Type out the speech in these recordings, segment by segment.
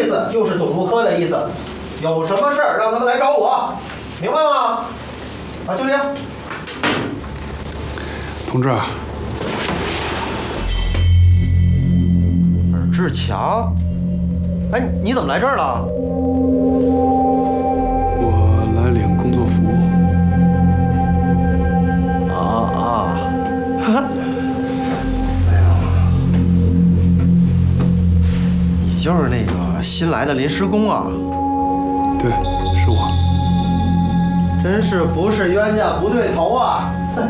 意思就是总务科的意思。有什么事儿让他们来找我，明白吗？啊，就这样。 同志， 尔志强，哎，你怎么来这儿了？ 我来领工作服。 你就是那个新来的临时工啊？ 对，是我。 真是不是冤家不对头啊！哼。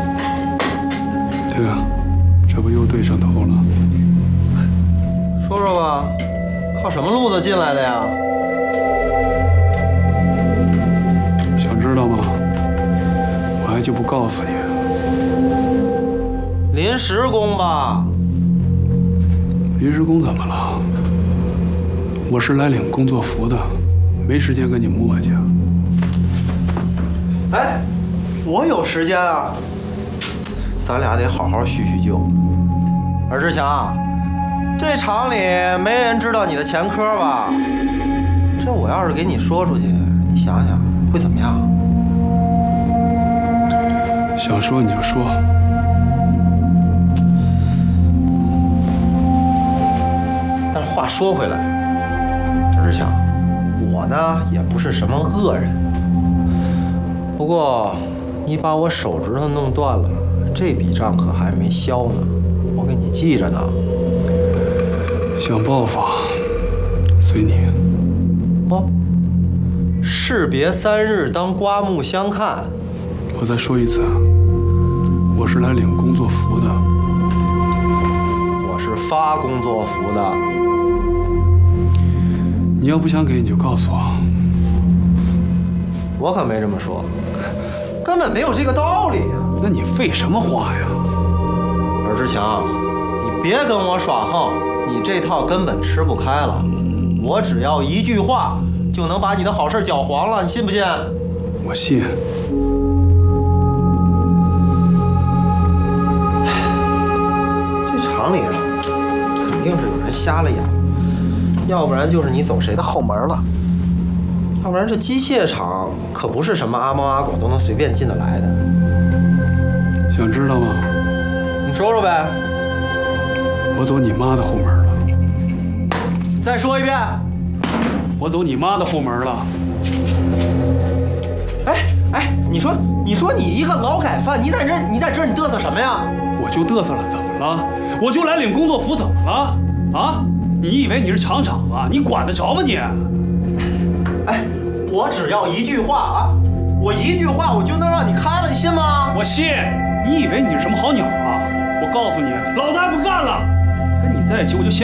对啊，这不又对上头了。 说说吧，靠什么路子进来的呀？ 想知道吗？我还就不告诉你。 临时工吧？ 临时工怎么了？我是来领工作服的，没时间跟你磨叽。 哎，我有时间啊，咱俩得好好叙叙旧。尔志强，这厂里没人知道你的前科吧？这我要是给你说出去，你想想会怎么样？ 想说你就说。 但是话说回来，尔志强，我呢也不是什么恶人。不过，你把我手指头弄断了，这笔账可还没消呢，我给你记着呢。 想报复，随你。 哦，士别3日，当刮目相看。 我再说一次，我是来领工作服的。 我是发工作服的。 你要不想给，你就告诉我。 我可没这么说，根本没有这个道理呀。 那你废什么话呀？ 尔志强，你别跟我耍横，你这套根本吃不开了。我只要一句话，就能把你的好事搅黄了，你信不信？ 我信。 这厂里啊，肯定是有人瞎了眼，要不然就是你走谁的后门了。要不然这机械厂可不是什么阿猫阿狗都能随便进得来的。 想知道吗？ 你说说呗。 我走你妈的后门了。 再说一遍。 我走你妈的后门了。 哎，你说你一个劳改犯，你在这儿你嘚瑟什么呀？ 我就嘚瑟了，怎么了？我就来领工作服，怎么了？啊？你以为你是厂长啊？你管得着吗你？ 哎，我只要一句话啊，我一句话我就能让你开了，你信吗？ 我信。你以为你是什么好鸟啊？我告诉你，老子还不干了！跟你在一起我就想。